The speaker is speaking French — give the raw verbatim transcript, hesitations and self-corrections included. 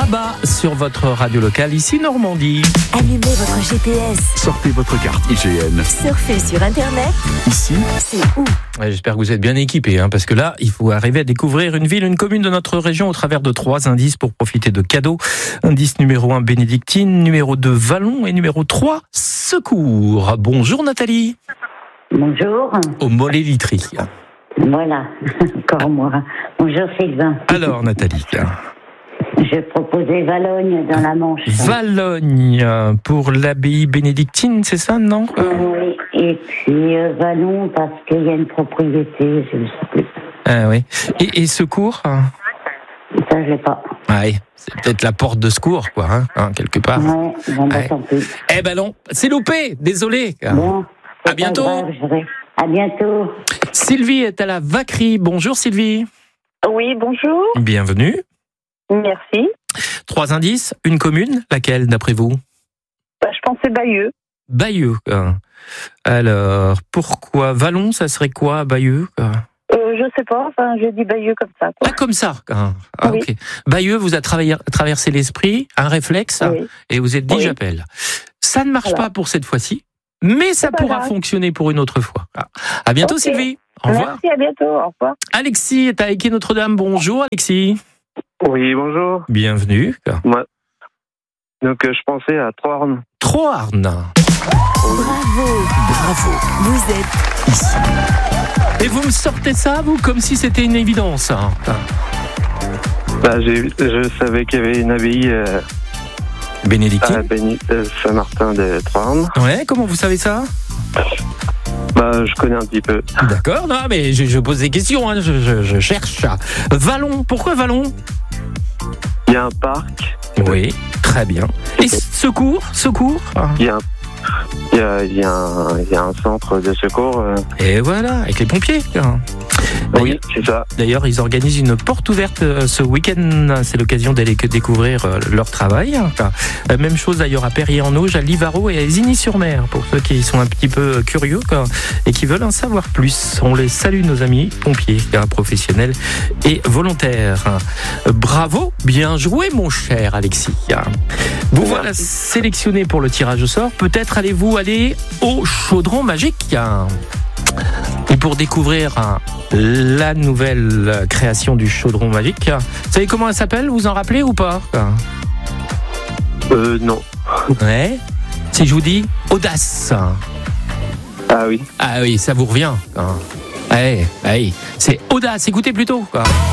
bas sur votre radio locale, ici Normandie. Allumez votre G P S. Sortez votre carte I G N. Surfez sur Internet. Ici, c'est où? Ouais, j'espère que vous êtes bien équipés, hein, parce que là, il faut arriver à découvrir une ville, une commune de notre région au travers de trois indices pour profiter de cadeaux. Indice numéro un, Bénédictine, numéro deux, Vallon et numéro trois, Secours. Bonjour Nathalie. Bonjour. Au Mollet-Litry. Voilà, encore moi. Bonjour Sylvain. Alors Nathalie. Je proposais Valognes dans la Manche. Valognes pour l'abbaye bénédictine, c'est ça, non? Oui, et puis euh, Vallon parce qu'il y a une propriété, je ne sais plus. Ah oui. Et, et Secours? Ça, je l'ai pas. Ouais, c'est peut-être la porte de secours, quoi, hein, hein, quelque part. Ouais, bon, bah, Ouais. tant pis. Eh ben non, c'est loupé, désolé. Bon, c'est À bientôt. pas grave, je vais- À bientôt. Sylvie est à la vaquerie. Bonjour Sylvie. Oui, bonjour. Bienvenue. Merci. Trois indices, une commune, laquelle d'après vous? Bah, je pensais Bayeux. Bayeux. hein. Alors, pourquoi Vallon, ça serait quoi, Bayeux? Euh, je sais pas, enfin, j'ai dit Bayeux comme ça. Quoi. Ah, comme ça. Ah, ah, Oui. ok. Bayeux vous a travaillé- traversé l'esprit, un réflexe, Oui. et vous êtes dit Oui. j'appelle. Ça ne marche Voilà. pas pour cette fois-ci, mais ça C'est pas pourra grave. fonctionner pour une autre fois. Ah. À bientôt Ok. Sylvie. Au revoir. Merci, à bientôt. Au revoir. Alexis est à Équé Notre-Dame. Bonjour Alexis. Oui, bonjour. Bienvenue. Moi. Donc, euh, je pensais à Troarn. Troarn. Bravo. Bravo. Vous êtes Ici. Et vous me sortez ça, vous, comme si c'était une évidence. hein. Bah, j'ai, je savais qu'il y avait une abbaye euh, à Bénédictine. Béni- euh, Saint-Martin de Troarn. Ouais, comment vous savez ça? Bah, je connais un petit peu. D'accord, non, mais je, je pose des questions, hein, je, je- je cherche. Vallon, pourquoi Vallon? Il y a un parc. Oui, très bien. Et Secours, Secours. Il y a un, il y a, il y a un, il y a un centre de secours. euh. Et voilà, avec les pompiers. Oui, c'est ça. D'ailleurs, ils organisent une porte ouverte euh, ce week-end. C'est l'occasion d'aller que découvrir euh, leur travail. Enfin, euh, même chose d'ailleurs à Perrier-en-Auge, à Livaro et à Isigny-sur-Mer, pour ceux qui sont un petit peu curieux quoi, et qui veulent en savoir plus. On les salue, nos amis pompiers, hein, professionnels et volontaires. Euh, Bravo, bien joué, mon cher Alexis. Vous voilà sélectionné pour le tirage au sort. Peut-être allez-vous aller au Chaudron Magique. Et pour découvrir hein, la nouvelle création du Chaudron Magique, vous savez comment elle s'appelle? Vous en rappelez ou pas? Euh, non. Ouais. Si je vous dis Audace. Ah oui. Ah oui, ça vous revient. Hein. Ouais, ouais. C'est Audace, écoutez plutôt. Quoi.